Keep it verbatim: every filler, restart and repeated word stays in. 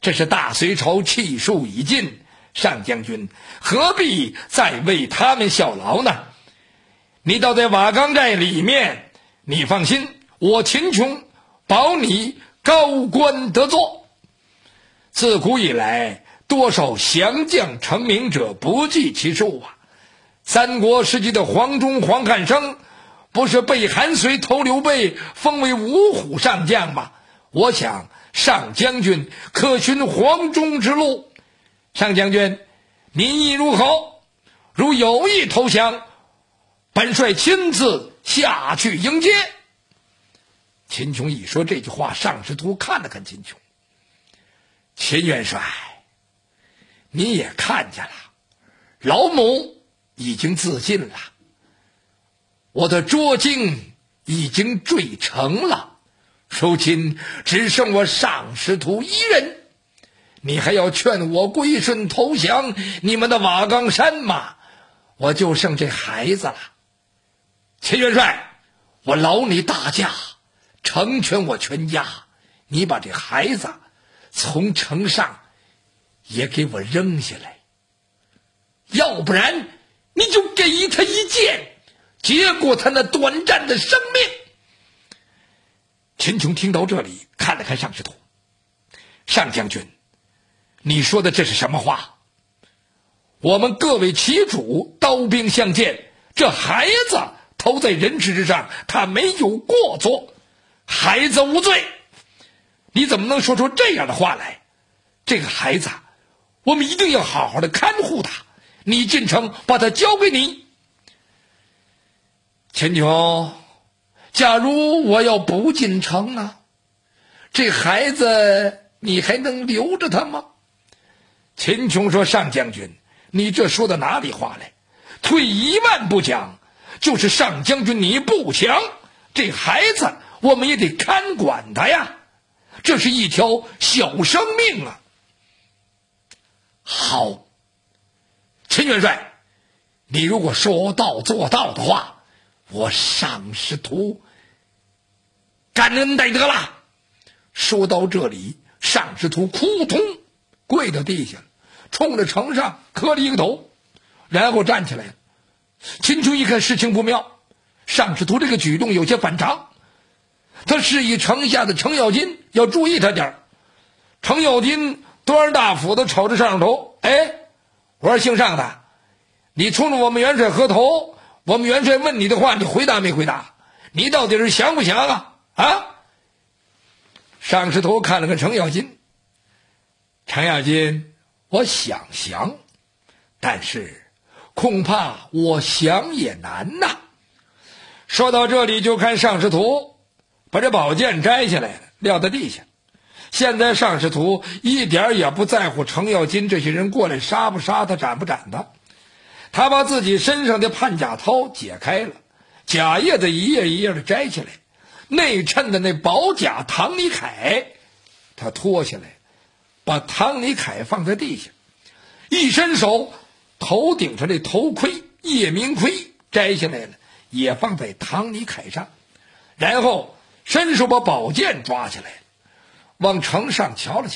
这是大隋朝气数已尽，上将军何必再为他们效劳呢？你倒在瓦岗寨里面，你放心，我秦琼保你高官得坐。自古以来，多少降将成名者不计其数啊！三国时期的黄忠、黄汉升，不是被韩遂投刘备，封为五虎上将吗？我想上将军可循黄忠之路。上将军，民意如何？如有意投降，本帅亲自下去迎接。秦琼一说这句话，上师徒看了看秦琼。秦元帅，你也看见了，老母已经自尽了，我的捉荆已经坠成了，如今只剩我上师徒一人，你还要劝我归顺投降你们的瓦岗山吗？我就剩这孩子了。秦元帅，我劳你大驾，成全我全家，你把这孩子从城上也给我扔下来，要不然你就给他一剑，结果他那短暂的生命。秦琼听到这里，看了看上师徒。上将军，你说的这是什么话？我们各为其主，刀兵相见，这孩子投在人质之上，他没有过错，孩子无罪，你怎么能说出这样的话来？这个孩子我们一定要好好的看护他，你进城把他交给你。秦琼，假如我要不进城呢？这孩子你还能留着他吗？秦琼说，上将军，你这说的哪里话来？退一万步讲，就是上将军你不强，这孩子我们也得看管他呀，这是一条小生命啊。好，秦元帅，你如果说到做到的话，我上师徒感恩戴德了。说到这里，上师徒扑通跪到地下，冲着城上磕了一个头，然后站起来了。秦琼一看事情不妙，上师徒这个举动有些反常，他示意城下的程咬金要注意他点儿。程咬金端着大斧子瞅着上师徒，哎，我说姓上的，你冲着我们元帅磕头，我们元帅问你的话，你回答没回答？你到底是降不降啊？啊！上师徒看了看程咬金，程咬金，我想降，但是恐怕我降也难呐。说到这里，就看上师徒把这宝剑摘下来了，撂在地下。现在上师徒一点也不在乎程咬金这些人过来杀不杀他，斩不斩他。他把自己身上的判甲套解开了，甲叶子一页一页的摘下来，内衬的那宝甲唐尼铠他脱下来，把唐尼铠放在地下，一伸手，头顶上这头盔夜明盔摘下来了，也放在唐尼铠上，然后伸手把宝剑抓起来，往城上瞧了瞧。